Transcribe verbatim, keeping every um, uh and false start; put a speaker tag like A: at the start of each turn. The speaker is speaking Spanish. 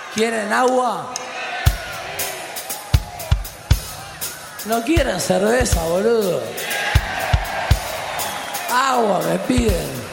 A: ¿Quieren agua? ¿No quieren cerveza, boludo? Agua me piden.